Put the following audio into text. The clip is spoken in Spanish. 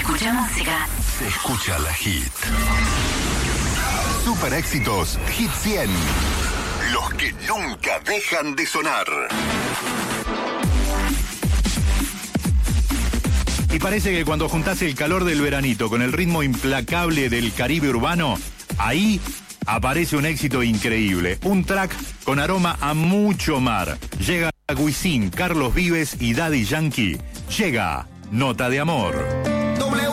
escucha música. Se escucha la Hit. Super éxitos Hit 100. Los que nunca dejan de sonar. Y parece que cuando juntás el calor del veranito con el ritmo implacable del Caribe urbano, ahí aparece un éxito increíble. Un track con aroma a mucho mar. Llega Wisin, Carlos Vives y Daddy Yankee. Llega Nota de Amor.